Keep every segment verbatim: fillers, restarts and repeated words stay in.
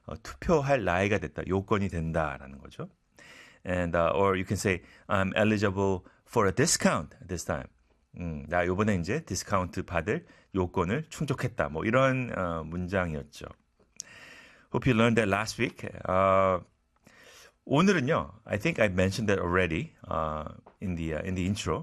어, 투표할 나이가 됐다. 요건이 된다라는 거죠. And uh, or you can say I'm eligible for a discount this time. 음, 나 요번에 이제 디스카운트 받을 요건을 충족했다. 뭐 이런 어, 문장이었죠. Hope you learned that last week. Uh, 오늘은요. I think I mentioned that already uh, in the uh, in the intro.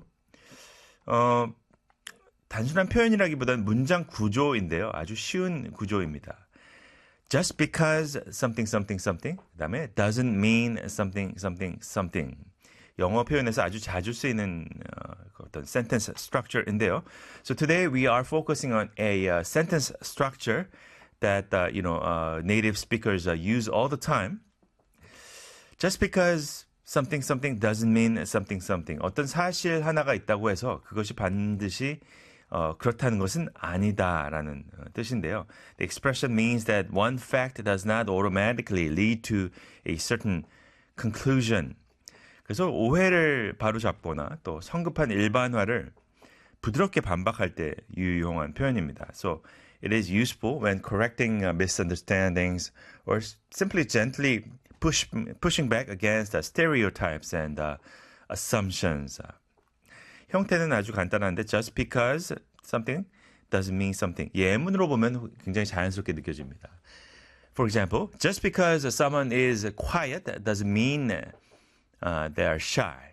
어, 단순한 표현이라기보다는 문장 구조인데요. 아주 쉬운 구조입니다. Just because something something something 그다음에 doesn't mean something something something. 영어 표현에서 아주 자주 쓰이는 어, 어떤 sentence structure인데요. So today we are focusing on a uh, sentence structure that uh, you know uh, native speakers uh, use all the time. Just because something something doesn't mean something something. 어떤 사실 하나가 있다고 해서 그것이 반드시 어, 그렇다는 것은 아니다라는 어, 뜻인데요. The expression means that one fact does not automatically lead to a certain conclusion. 그래서 오해를 바로잡거나 또 성급한 일반화를 부드럽게 반박할 때 유용한 표현입니다. So it is useful when correcting uh, misunderstandings or simply gently push, pushing back against uh, stereotypes and uh, assumptions. 형태는 아주 간단한데 just because something doesn't mean something. 예문으로 보면 굉장히 자연스럽게 느껴집니다. For example, just because someone is quiet doesn't mean uh, they are shy.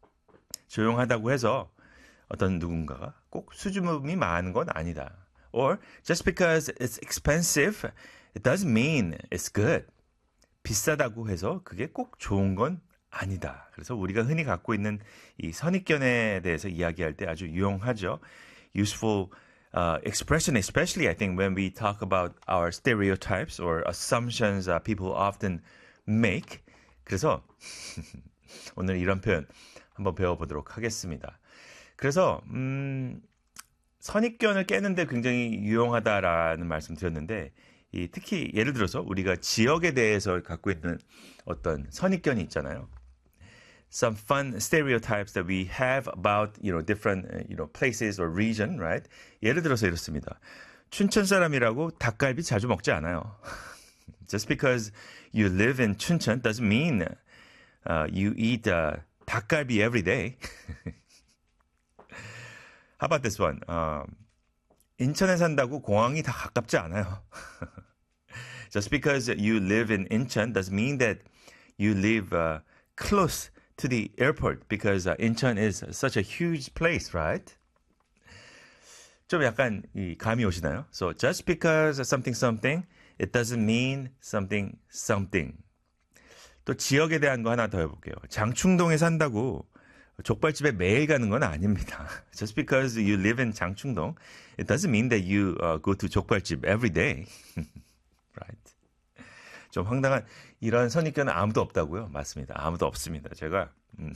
조용하다고 해서 어떤 누군가가 꼭 수줍음이 많은 건 아니다. Or just because it's expensive, it doesn't mean it's good. 비싸다고 해서 그게 꼭 좋은 건 아니다. 그래서 우리가 흔히 갖고 있는 이 선입견에 대해서 이야기할 때 아주 유용하죠. Useful uh, expression, especially I think when we talk about our stereotypes or assumptions uh, people often make. 그래서 오늘 이런 표현 한번 배워보도록 하겠습니다. 그래서 음, 선입견을 깨는데 굉장히 유용하다라는 말씀 드렸는데 이 특히 예를 들어서 우리가 지역에 대해서 갖고 있는 어떤 선입견이 있잖아요. Some fun stereotypes that we have about, you know, different, you know, places or region, right? 예를 들어서 이렇습니다. 춘천 사람이라고 닭갈비 자주 먹지 않아요. Just because you live in 춘천 doesn't mean uh, you eat uh, 닭갈비 every day. How about this one? Uh, 인천에 산다고 공항이 다 가깝지 않아요. Just because you live in Incheon doesn't mean that you live uh, close to the airport because uh, Incheon is such a huge place, right? 좀 약간 이 감이 오시나요? So just because something something, it doesn't mean something something. 또 지역에 대한 거 하나 더 해볼게요. 장충동에 산다고 족발집에 매일 가는 건 아닙니다. Just because you live in 장충동, it doesn't mean that you uh, go to 족발집 every day. Right? 좀 황당한 이런 선입견은 아무도 없다고요? 맞습니다. 아무도 없습니다. 제가 음,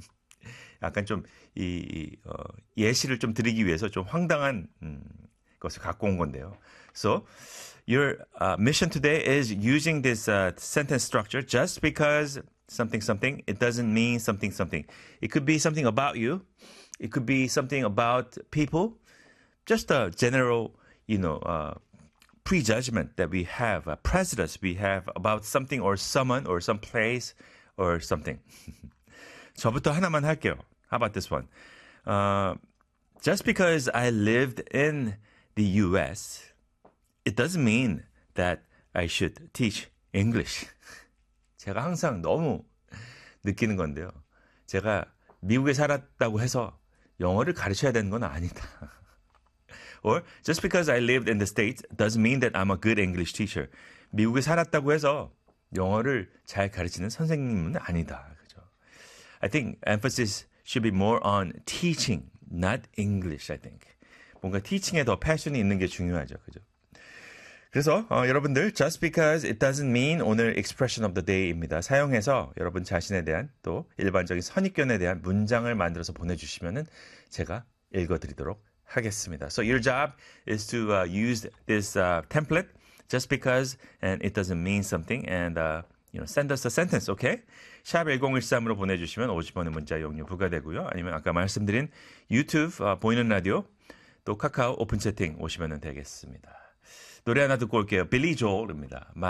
약간 좀 이, 이 어, 예시를 좀 드리기 위해서 좀 황당한 음, 것을 갖고 온 건데요. So your uh, mission today is using this uh, sentence structure just because something something it doesn't mean something something. It could be something about you. It could be something about people. Just a general, you know, uh, prejudgment that we have, a prejudice we have about something or someone or some place or something. 저부터 하나만 할게요. How about this one? Uh, just because I lived in the U S, it doesn't mean that I should teach English. 제가 항상 너무 느끼는 건데요. 제가 미국에 살았다고 해서 영어를 가르쳐야 되는 건 아니다. Or just because I lived in the States doesn't mean that I'm a good English teacher. 미국에 살았다고 해서 영어를 잘 가르치는 선생님은 아니다. 그죠? I think emphasis should be more on teaching, not English, I think. 뭔가 teaching에 더 패션이 있는 게 중요하죠. 그죠? 그래서 어, 여러분들 just because it doesn't mean 오늘 expression of the day입니다. 사용해서 여러분 자신에 대한 또 일반적인 선입견에 대한 문장을 만들어서 보내주시면은 제가 읽어드리도록 하겠습니다. So your job is to uh, use this uh, template just because and it doesn't mean something and uh, you know send us a sentence, okay? 샵 일공일삼으로 보내주시면 오십 원의 문자 이용료 부과되고요. 아니면 아까 말씀드린 유튜브 어, 보이는 라디오 또 카카오 오픈 채팅 오시면 되겠습니다. 노래 하나 듣고 올게요. 빌리 조엘입니다.